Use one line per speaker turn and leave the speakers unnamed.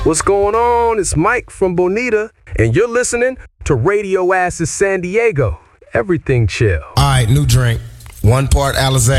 What's going on? It's Mike from Bonita, and you're listening to Radio Acid San Diego. Everything chill.
All right, new drink. 1 part Alizé.